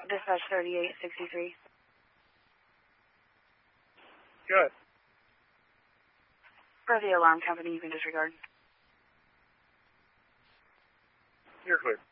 Dispatch 3863. Good. For the alarm company, you can disregard. You're clear.